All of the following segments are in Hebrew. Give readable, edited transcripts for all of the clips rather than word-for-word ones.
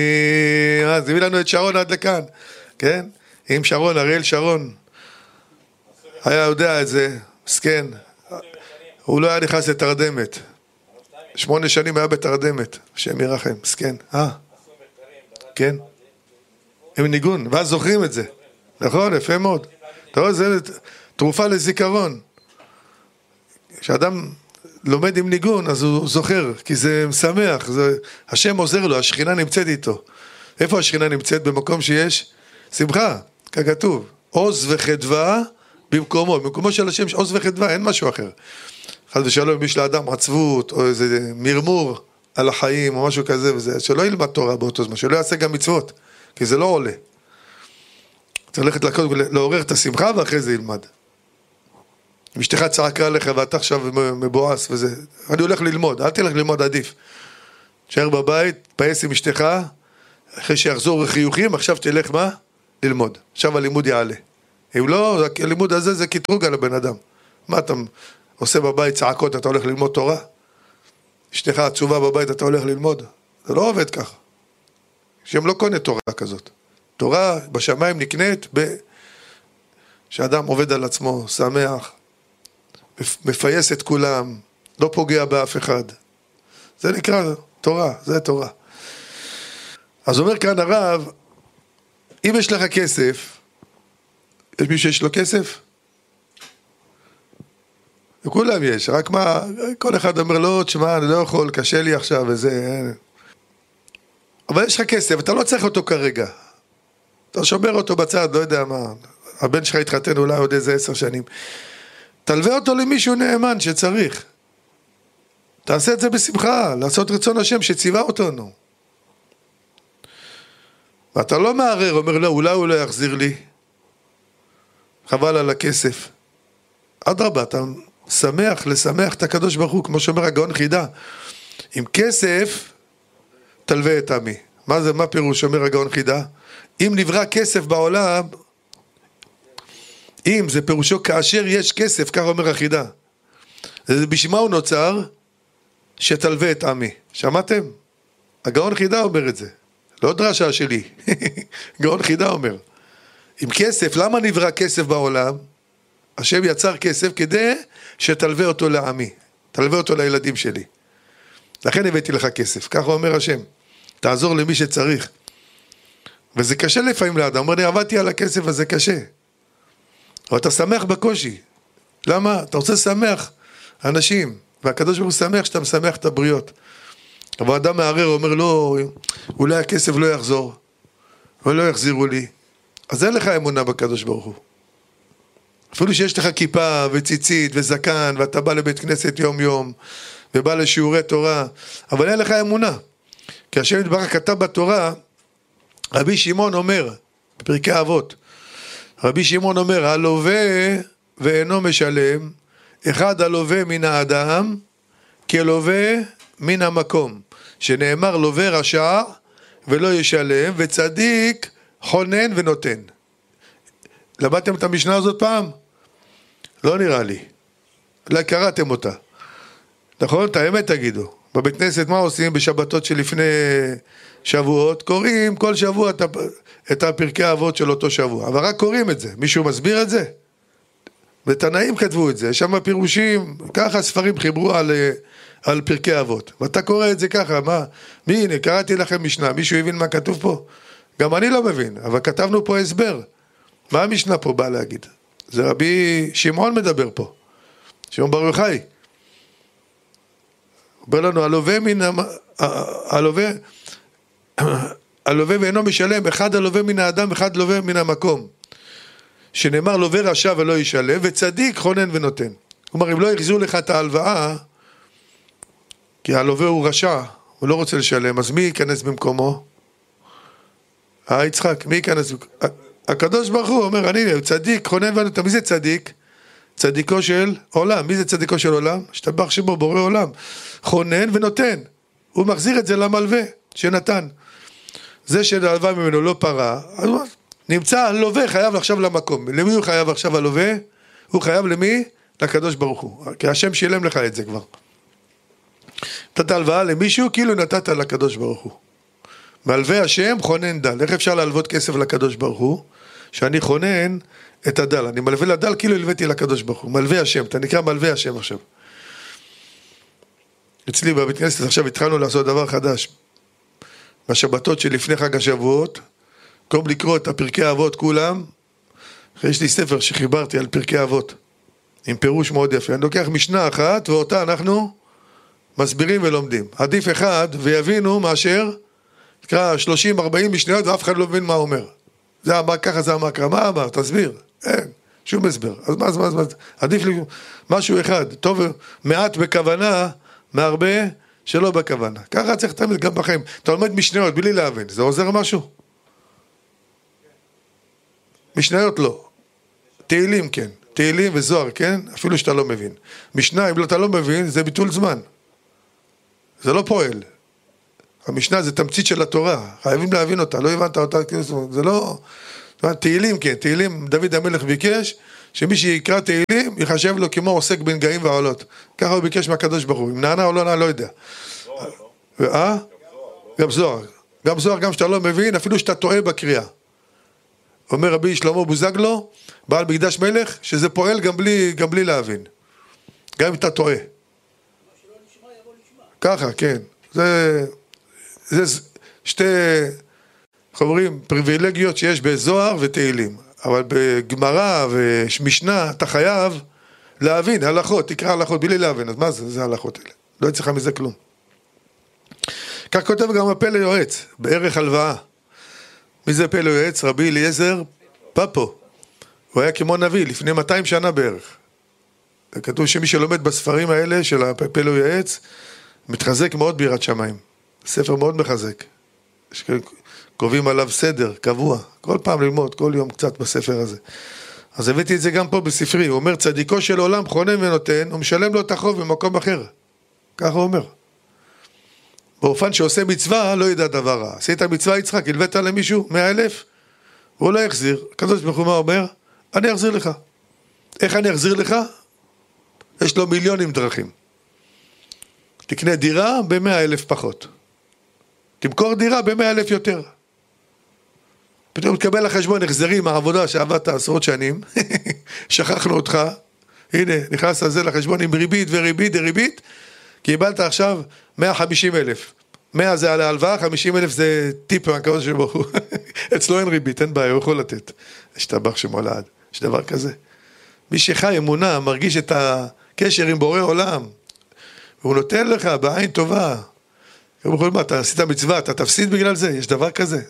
אז הביא לנו את שרון עד לכאן, כן? עם שרון, אריאל שרון. היה יודע את זה, מסכן. הוא לא היה נכנס לתרדמת. 8 שנים היה בתרדמת, השם ירחם, מסכן. כן? עם ניגון, ואז זוכרים את זה. נכון, יפה מאוד. אתה רואה, זה תרופה לזיכרון. כשאדם לומד עם ניגון, אז הוא זוכר, כי זה משמח, השם עוזר לו, השכינה נמצאת איתו. איפה השכינה נמצאת? במקום שיש שמחה, ככתוב. עוז וחדווה במקומו של השם, עוז וחדווה, אין משהו אחר. חס ושלום, אם יש לאדם עצבות, או איזה מרמור על החיים, או משהו כזה וזה, שלא ילמד תורה באותו זמן, שלא יעשה גם מצוות, כי זה לא עולה. צריך ללכת לעורר את השמחה, ואחרי זה ילמד. אם אשתך צעקה לך, ואתה עכשיו מבואס וזה, אני הולך ללמוד, אל תלך ללמוד עדיף. תשאר בבית, פייס עם אשתך, אחרי שיחזור חיוכים, עכשיו תלך מה? ללמוד. עכשיו הלימוד יעלה. אם לא, הלימוד הזה זה קטרוג על הבן אדם. מה אתה עושה בבית צעקות, אתה הולך ללמוד תורה? אשתך עצובה בבית, אתה הולך ללמוד? זה לא עובד ככה. שהם לא קונה תורה כזאת. תורה בשמיים נקנית שאדם עובד על עצמו, שמח, מפייס את כולם, לא פוגע באף אחד. זה נקרא תורה, זה תורה. אז אומר כאן הרב, אם יש לך כסף, יש מישהו שיש לו כסף? לכולם יש, רק מה, כל אחד אומר לו, תשמע, אני לא יכול, קשה לי עכשיו וזה. אבל יש לך כסף, אתה לא צריך אותו כרגע. אתה שומר אותו בצד, לא יודע מה. הבן שלך התחתן אולי עוד איזה 10 שנים. תלווה אותו למישהו נאמן שצריך. תעשה את זה בשמחה, לעשות רצון השם שציווה אותנו. ואתה לא מערער, אומר לא, אולי הוא לא יחזיר לי. חבל על הכסף. אדרבה, אתה שמח, לשמח את הקדוש ברוך הוא, כמו שאומר הגאון חידה. עם כסף, תלווה את עמי. מה פירוש אומר הגאון חידה? אם נברא כסף בעולם, אם זה פירושו כאשר יש כסף, כך אומר החידה. זה בשביל מה הוא נוצר? שתלווה את עמי. שמעתם? הגאון חידה אומר את זה. לא דרשה שלי. גאון חידה אומר. עם כסף, למה נברא כסף בעולם? השם יצר כסף כדי שתלווה אותו לעמי. תלווה אותו לילדים שלי. לכן הבאתי לך כסף. ככה אומר השם. תעזור למי שצריך. וזה קשה לפעמים לאדם. אומר לי, עבדתי על הכסף וזה קשה. אבל אתה שמח בקושי. למה? אתה רוצה לשמח אנשים. והקדוש ברוך הוא שמח שאתה משמח את הבריות. אבל אדם מערער, אומר לו, אולי הכסף לא יחזור. ולא יחזירו לי. אז אין לך אמונה בקדוש ברוך הוא. אפילו שיש לך כיפה וציצית וזקן, ואתה בא לבית כנסת יום יום, ובא לשיעורי תורה, אבל אין לך אמונה. כי השם יתברך כתב בתורה, רבי שמעון אומר, בפרקי אבות, רבי שמעון אומר, הלווה ואינו משלם, אחד הלווה מן האדם, כלווה מן המקום, שנאמר לווה רשע ולא ישלם, וצדיק חונן ונותן. למדתם את המשנה הזאת פעם? לא נראה לי. אולי קראתם אותה. נכון? את האמת תגידו. בבית כנסת מה עושים בשבתות שלפני שבועות? קוראים כל שבוע את הפרקי האבות של אותו שבוע. אבל רק קוראים את זה. מישהו מסביר את זה? בתנאים כתבו את זה. שם פירושים, ככה ספרים חיברו על פרקי אבות. ואתה קורא את זה ככה, מה? הנה, קראתי לכם משנה. מישהו הבין מה כתוב פה? גם אני לא מבין, אבל כתבנו פה הסבר. מה המשנה פה בא להגיד? זה רבי שמעון מדבר פה. שמעון בר יוחאי. אומר לנו, הלווה ואינו משלם, אחד הלווה מן האדם, אחד לווה מן המקום. שנאמר לווה רשע ולא ישלם, וצדיק חונן ונותן. כלומר, אם לא יחזירו לך את ההלוואה, כי הלווה הוא רשע, הוא לא רוצה לשלם, אז מי ייכנס במקומו? יצחק, מי ייכנס? הקדוש ברוך הוא אומר, אני צדיק, חונן ונותן. מי זה צדיק? צדיקו של עולם. מי זה צדיקו של עולם? השתבח שמו בורא עולם. חונן ונותן. הוא מחזיר את זה למלווה שנתן. זה שהלווה ממנו לא פרה, נמצא הלווה חייב עכשיו למקום. למי הוא חייב עכשיו הלווה? הוא חייב למי? לקדוש ברוך הוא. כי השם שילם לך את זה כבר. נתת הלוואה למישהו, כאילו נתת לקדוש ברוך הוא. מלווה השם חונן דל. איך אפשר להלוות כסף לקדוש ברוך הוא? שאני חונן את הדל. אני מלווה לדל כאילו הלוויתי לקדוש ברוך הוא. מלווה השם, אתה נקרא מלווה השם עכשיו. אצלי בבית כנסת עכשיו התחלנו לעשות דבר חדש. בשבתות שלפני חג השבועות, קום לקרוא את הפרקי האבות כולם, יש לי ספר שחיברתי על פרקי אבות, עם פירוש מאוד יפה. אני לוקח משנה אחת, ואותה אנחנו מסבירים ולומדים. עדיף אחד, ויבינו מאשר, תקרא 30-40 משניות, ואף אחד לא מבין מה אומר. זה אמר ככה, זה אמר ככה, מה אמר? תסביר. אין, שום הסבר. אז מה? עדיף לי משהו אחד, טוב, מעט בכוונה, מהרבה שלא בכוונה. ככה צריך תמיד גם בחיים. אתה לומד משניות בלי להבין, זה עוזר משהו? משניות לא. תהילים כן. תהילים וזוהר כן, אפילו שאתה לא מבין. משנה, אם אתה לא מבין, זה ביטול זמן. זה לא פועל. המשנה זה תמצית של התורה. חייבים להבין אותה, לא הבנת אותה. זה לא... תהילים כן, תהילים, דוד המלך ביקש, שמי שיקרא תהילים, יחשב לו כמו עוסק בנגעים ועולות. ככה הוא ביקש מהקדוש ברוך הוא. אם נענה או לא נענה, לא יודע. גם זוהר. גם זוהר, גם שאתה לא מבין, אפילו שאתה טועה בקריאה. אומר רבי שלמה בוזגלו, בעל מקדש מלך, שזה פועל גם בלי להבין. גם אם אתה טועה. ככה, כן. זה שתי, איך אומרים, פריבילגיות שיש בזוהר ותהילים. אבל בגמרא ומשנה אתה חייב להבין, הלכות, תקרא הלכות בלי להבין. אז מה זה? זה הלכות האלה. לא יצריך מזה כלום. כך כותב גם הפלא יועץ, בערך הלוואה. מי זה פלא יועץ? רבי אליעזר פפו. הוא היה כמו נביא, לפני 200 שנה בערך. כתוב שמי שלומד בספרים האלה של הפלא יועץ, מתחזק מאוד ביראת שמיים. ספר מאוד מחזק. קובעים עליו סדר, קבוע. כל פעם ללמוד, כל יום קצת בספר הזה. אז הבאתי את זה גם פה בספרי. הוא אומר, צדיקו של עולם חונן ונותן, הוא משלם לו את החוב במקום אחר. ככה הוא אומר. באופן שעושה מצווה, לא ידע דבר רע. עשית מצווה יצחק, הלווית למישהו 100,000, הוא לא יחזיר. הקדוש ברוך הוא מה אומר? אני אחזיר לך. איך אני אחזיר לך? יש לו מיליונים דרכים. תקנה דירה ב100,000 פחות. תמכור דירה ב100,000 יותר. פתאום תקבל לחשבון החזרים מהעבודה שעבדת עשרות שנים, שכחנו אותך, הנה, נכנס לזה לחשבון עם ריבית וריבית וריבית, קיבלת עכשיו 150,000. 100 זה על ההלוואה, 50,000 זה טיפ מהקדוש ברוך הוא. אצלו אין ריבית, אין בעיה, הוא יכול לתת. יש טבח שמולד, יש דבר כזה. מי שחי אמונה, מרגיש את הקשר עם בורא עולם, והוא נותן לך בעין טובה. מה, אתה עשית מצווה, אתה תפסיד בגלל זה, יש דבר כזה.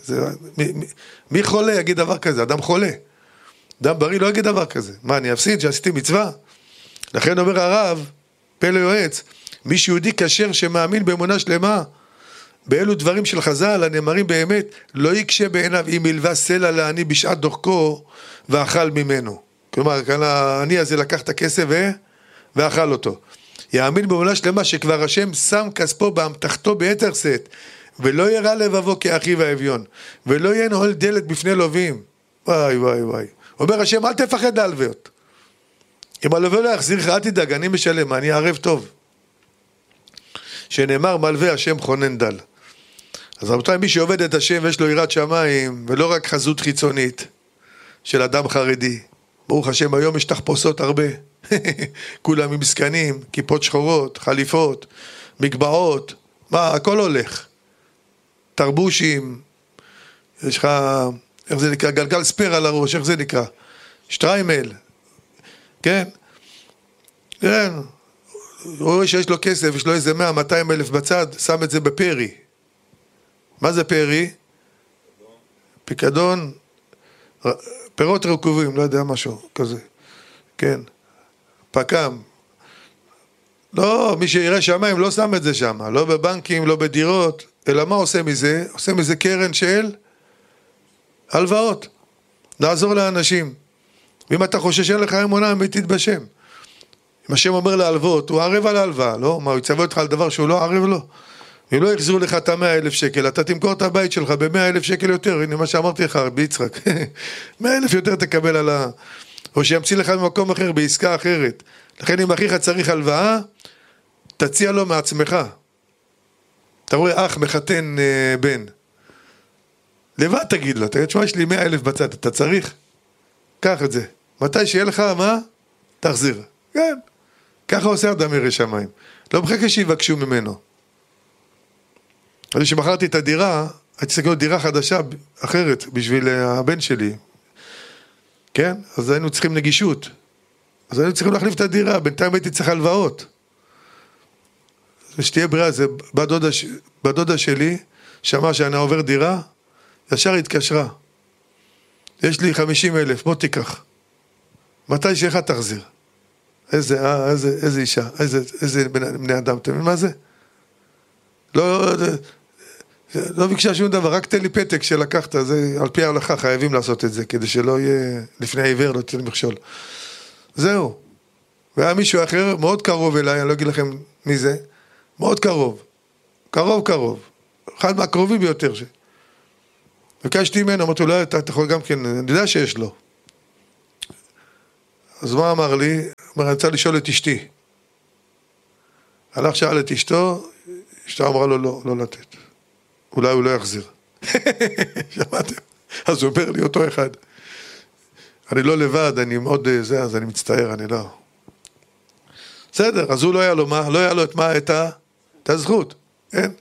מי חולה יגיד דבר כזה? אדם חולה. אדם בריא לא יגיד דבר כזה. מה, אני אפסיד שעשיתי מצווה? לכן אומר הרב, פלא יועץ, מי שיהודי כשר שמאמין באמונה שלמה, באלו דברים של חז"ל הנאמרים באמת, לא יקשה בעיניו אם ילווה סלע לעני בשעת דוחקו ואכל ממנו. כלומר, כאן העני הזה לקח את הכסף ואכל אותו. יאמין באמונה שלמה שכבר השם שם כספו באמתחתו ביתר שאת, ולא ירא לבבו כאחיו האביון, ולא ינעול דלת בפני לווים. וואי וואי וואי. אומר השם, אל תפחד להלוויות. אם הלווה לא יחזיר לך, אל תדאג, אני משלם, אני ערב טוב. שנאמר מלווה השם חונן דל. אז רבותיי, מי שעובד את השם ויש לו יראת שמיים, ולא רק חזות חיצונית של אדם חרדי. ברוך השם, היום יש תחפושות הרבה. כולם עם סקנים, כיפות שחורות, חליפות, מגבעות, מה, הכל הולך. תרבושים, יש לך, איך זה נקרא, גלגל ספר על הראש, איך זה נקרא? שטריימל, כן? כן, הוא רואה שיש לו כסף, יש לו איזה 100-200 אלף בצד, שם את זה בפרי. מה זה פרי? פיקדון, פירות רקובים, לא יודע משהו כזה, כן, פקם. לא, מי שיראה שמיים לא שם את זה שם, לא בבנקים, לא בדירות, אלא מה עושה מזה? עושה מזה קרן של הלוואות, לעזור לאנשים. ואם אתה חושש שאין לך אמונה אמיתית בשם, אם השם אומר להלוות, הוא ערב על ההלוואה, לא? מה, הוא יצווה אותך על דבר שהוא לא ערב לו? אם לא יחזרו לך את 100,000 שקל, אתה תמכור את הבית שלך ב100,000 שקל יותר, הנה מה שאמרתי לך, רבי יצחק, 100,000 יותר תקבל על ה... או שימציא לך במקום אחר, בעסקה אחרת. לכן אם אחיך צריך הלוואה, תציע לו מעצמך. אתה רואה אח מחתן בן, לבד תגיד לו, תגיד, שמה, יש לי 100,000 בצד, אתה צריך? קח את זה. מתי שיהיה לך, מה? תחזיר. כן. ככה עושה אדם ירא שמיים. לא מחכה שיבקשו ממנו. אז כשמכרתי את הדירה, הייתי צריך לקנות דירה חדשה אחרת בשביל הבן שלי. כן? אז היינו צריכים נגישות. אז היינו צריכים להחליף את הדירה, בינתיים הייתי צריך הלוואות. ושתהיה בריאה, זה בדודה שלי, שמע שאני עובר דירה, ישר התקשרה. יש לי 50,000, בוא תיקח. מתי שלך תחזיר? איזה אישה, איזה בני אדם, אתה מבין מה זה? לא ביקשה שום דבר, רק תן לי פתק שלקחת, זה על פי ההלכה חייבים לעשות את זה, כדי שלא יהיה לפני העיוור, לא תהיה מכשול. זהו. והיה מישהו אחר, מאוד קרוב אליי, אני לא אגיד לכם מי זה, מאוד קרוב. קרוב. אחד מהקרובים ביותר. ביקשתי ממנו, אמרתי לו, לא, אתה יכול גם כן, אני יודע שיש לו. אז מה אמר לי? אמר, אני צריך לשאול את אשתי. הלך שאל את אשתו, אשתו אמרה לו לא לתת. אולי הוא לא יחזיר. שמעתם? אז הוא אומר לי אותו אחד. אני לא לבד, אני מאוד זה, אז אני מצטער, אני לא. בסדר, אז הוא לא היה לו מה? לא היה לו את הזכות. כן?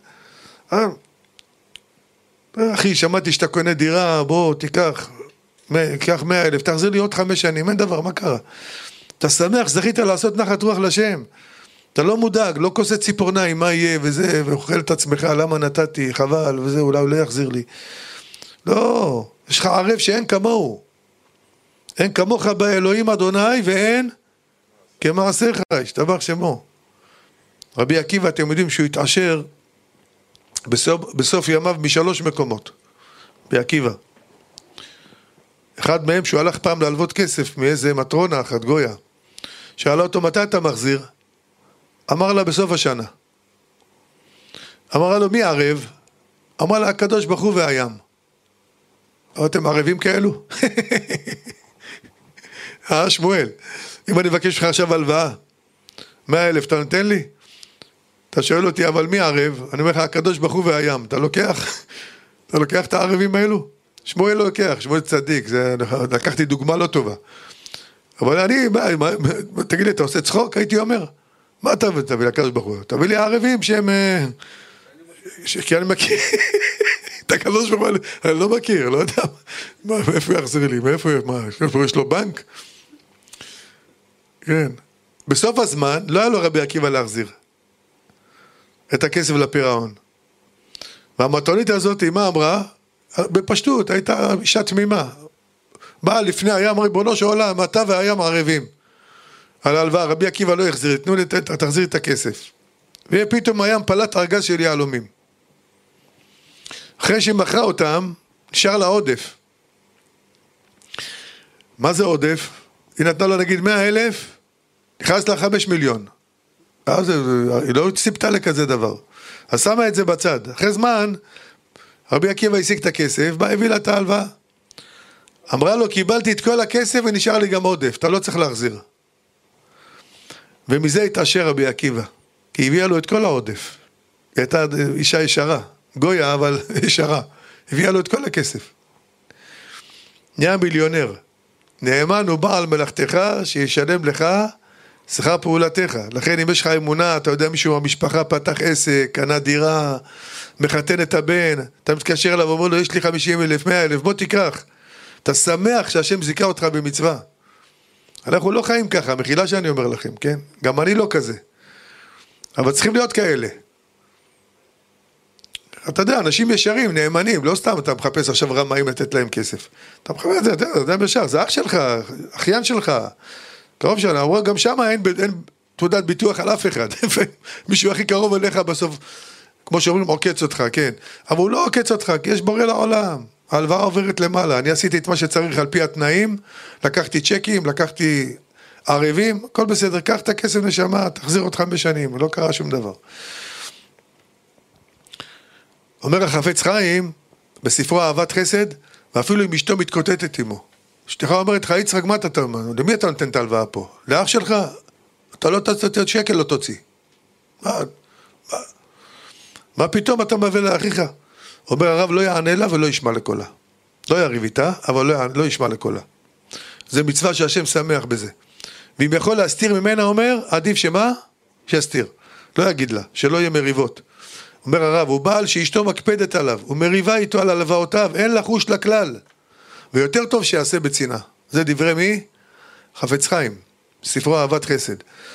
אחי, שמעתי שאתה קונה דירה, בוא תיקח 100,000, תחזיר לי עוד 5 שנים, אין דבר, מה קרה? אתה שמח, זכית לעשות נחת רוח לשם. אתה לא מודאג, לא כוסה ציפורניים, מה יהיה וזה, ואוכל את עצמך, למה נתתי, חבל, וזה, אולי הוא לא יחזיר לי. לא, יש לך ערב שאין כמוהו. אין כמוך באלוהים אדוני, ואין כמעשיך, ישתבח שמו. רבי עקיבא, אתם יודעים שהוא התעשר בסוף ימיו מ3 מקומות. רבי עקיבא. אחד מהם שהוא הלך פעם להלוות כסף מאיזה מטרונה אחת, גויה. שאלה אותו, מתי אתה מחזיר? אמר לה, בסוף השנה. אמרה לו, מי ערב? אמר לה, הקדוש ברוך הוא והים. אתם ערבים כאלו? שמואל, אם אני מבקש לך עכשיו הלוואה, 100,000 אתה נותן לי? אתה שואל אותי, אבל מי ערב? אני אומר לך, הקדוש ברוך הוא והים. אתה לוקח את הערבים האלו? שמואל לא לוקח, שמואל צדיק, לקחתי דוגמה לא טובה. אבל אני, תגיד לי, אתה עושה צחוק? הייתי אומר, מה אתה תביא לקדוש ברוך הוא? תביא לי הערבים שהם, כי אני מכיר, את הקדוש ברוך הוא, אני לא מכיר, לא יודע, מאיפה יחזיר לי, מאיפה, יש לו בנק? כן. בסוף הזמן, לא היה לו רבי עקיבא להחזיר את הכסף לפירעון. והמתונית הזאת, מה אמרה? בפשטות, הייתה אישה תמימה. באה לפני הים, ריבונו של עולם, אתה והים ערבים. על ההלוואה, רבי עקיבא לא יחזיר, תנו לי, תחזיר את הכסף. ופתאום הים פלט ארגז של יהלומים. אחרי שמכרה אותם, נשאר לה עודף. מה זה עודף? היא נתנה לו נגיד 100,000, נכנס לה 5 מיליון. אז היא לא ציפתה לכזה דבר. אז שמה את זה בצד. אחרי זמן, רבי עקיבא השיג את הכסף, בא הביא לה את ההלוואה. אמרה לו, קיבלתי את כל הכסף ונשאר לי גם עודף, אתה לא צריך להחזיר. ומזה התעשר רבי עקיבא, כי הביאה לו את כל העודף. היא הייתה אישה ישרה, גויה אבל ישרה, הביאה לו את כל הכסף. נהיה מיליונר. נאמן הוא בעל מלאכתך שישלם לך שכר פעולתך. לכן אם יש לך אמונה, אתה יודע מישהו מהמשפחה פתח עסק, קנה דירה, מחתן את הבן, אתה מתקשר אליו ואומר לו יש לי 50,000, 100,000, בוא תיקח. אתה שמח שהשם זיכה אותך במצווה. אנחנו לא חיים ככה, מחילה שאני אומר לכם, כן? גם אני לא כזה. אבל צריכים להיות כאלה. אתה יודע, אנשים ישרים, נאמנים, לא סתם אתה מחפש עכשיו רמאים לתת להם כסף. אתה מחפש את זה, אתה יודע בשער, זה אח שלך, אחיין שלך, קרוב שלנו, אבל גם שם אין תעודת ביטוח על אף אחד. מישהו הכי קרוב אליך בסוף, כמו שאומרים, עוקץ אותך, כן. אבל הוא לא עוקץ אותך, כי יש בורא לעולם. ההלוואה עוברת למעלה. אני עשיתי את מה שצריך על פי התנאים, לקחתי צ'קים, לקחתי ערבים, הכל בסדר, קח את הכסף נשמה, תחזיר עוד 5 שנים, לא קרה שום דבר. אומר החפץ חיים, בספרו אהבת חסד, ואפילו אם אשתו מתקוטטת עמו. אשתך אומרת לך, יצחק, מה אתה אומר? למי אתה נותן את ההלוואה פה? לאח שלך? אתה לא תוציא שקל, לא תוציא. מה פתאום אתה מביא לאחיך? אומר הרב לא יענה לה ולא ישמע לקולה. לא יריב איתה, אבל לא ישמע לקולה. זה מצווה שהשם שמח בזה. ואם יכול להסתיר ממנה, אומר, עדיף שמה? שיסתיר. לא יגיד לה, שלא יהיה מריבות. אומר הרב, הוא בעל שאשתו מקפדת עליו, הוא מריבה איתו על הלוואותיו, אין לחוש לכלל. ויותר טוב שיעשה בצינה. זה דברי מי? חפץ חיים, ספרו אהבת חסד.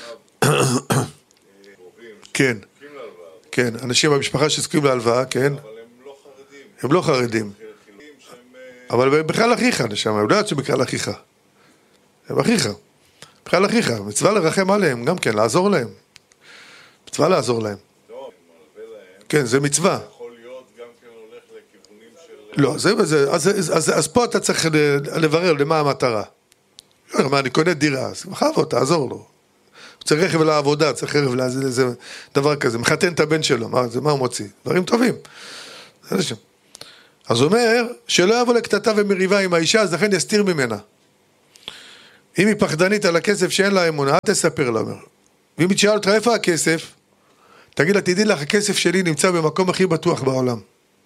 כן, כן, אנשים במשפחה שזקוקים להלוואה, כן. אבל הם לא חרדים. הם לא חרדים. אבל בכלל אחיך, נשמה, הם לא יצאו בכלל אחיך. הם אחיך. בכלל אחיך, מצווה לרחם עליהם, גם כן, לעזור להם. מצווה לעזור להם. לא, מלווה להם. כן, זה מצווה. יכול להיות גם כן הולך לכיוונים של... לא, אז פה אתה צריך לברר למה המטרה. מה, אני קונה דירה, אז מחבו, תעזור לו. צריך רכב לעבודה, צריך רכב זה דבר כזה, מחתן את הבן שלו, מה הוא מוציא? דברים טובים. אז הוא אומר, שלא יבוא לקטטה ומריבה עם האישה, אז לכן יסתיר ממנה. אם היא פחדנית על הכסף שאין לה אמונה, אל תספר לה, אומר. ואם היא תשאל אותך איפה הכסף, תגיד לה, תדעי לך, הכסף שלי נמצא במקום הכי בטוח בעולם.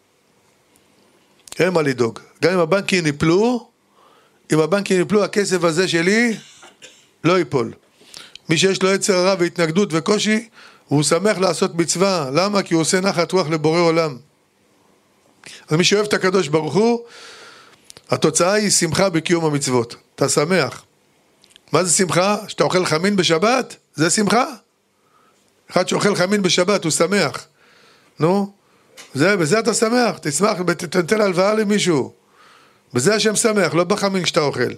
אין מה לדאוג. גם אם הבנקים ניפלו, הכסף הזה שלי לא ייפול. מי שיש לו יצר הרע והתנגדות וקושי, הוא שמח לעשות מצווה. למה? כי הוא עושה נחת רוח לבורא עולם. אז מי שאוהב את הקדוש ברוך הוא, התוצאה היא שמחה בקיום המצוות. אתה שמח. מה זה שמחה? שאתה אוכל חמין בשבת? זה שמחה? אחד שאוכל חמין בשבת הוא שמח. נו, בזה אתה שמח. תשמח, תתן הלוואה למישהו. בזה השם שמח, לא בחמין כשאתה אוכל.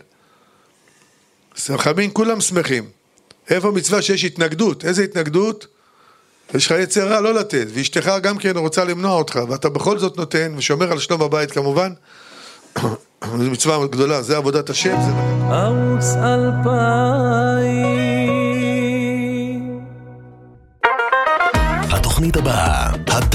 חמין כולם שמחים. איפה מצווה שיש התנגדות? איזה התנגדות? יש לך יצר רע לא לתת, ואשתך גם כן רוצה למנוע אותך, ואתה בכל זאת נותן, ושומר על שלום הבית כמובן. זו מצווה גדולה, זה עבודת השם. ערוץ 2000 התוכנית הבאה